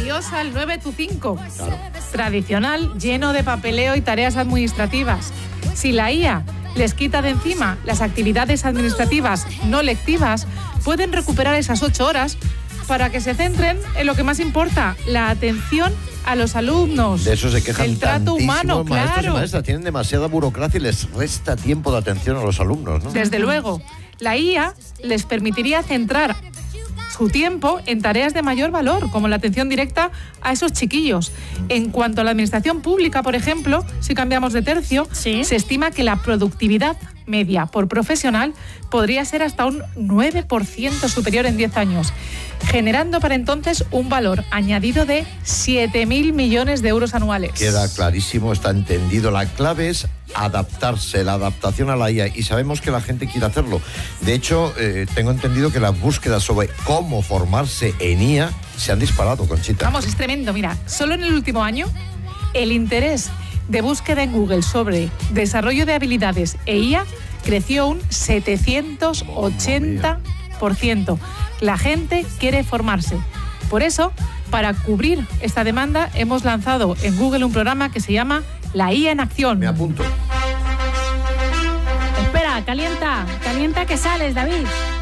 adiós al 9-5. Claro. Tradicional, lleno de papeleo y tareas administrativas. Si la IA les quita de encima las actividades administrativas no lectivas, pueden recuperar esas 8 horas para que se centren en lo que más importa, la atención a los alumnos. De eso se quejan el trato humano, maestros claro. y maestras. Tienen demasiada burocracia y les resta tiempo de atención a los alumnos, ¿no? Desde luego, la IA les permitiría centrar su tiempo en tareas de mayor valor, como la atención directa a esos chiquillos. En cuanto a la administración pública, por ejemplo, si cambiamos de tercio, ¿Sí? se estima que la productividad media por profesional podría ser hasta un 9% superior en 10 años, generando para entonces un valor añadido de 7.000 millones de euros anuales. Queda clarísimo, está entendido. La clave es adaptarse, la adaptación a la IA, y sabemos que la gente quiere hacerlo. De hecho, tengo entendido que las búsquedas sobre cómo formarse en IA se han disparado, Conchita. Vamos, es tremendo. Mira, solo en el último año, el interés de búsqueda en Google sobre desarrollo de habilidades e IA creció un 780%. La gente quiere formarse. Por eso, para cubrir esta demanda, hemos lanzado en Google un programa que se llama La IA en Acción. Me apunto. Espera, calienta que sales, David.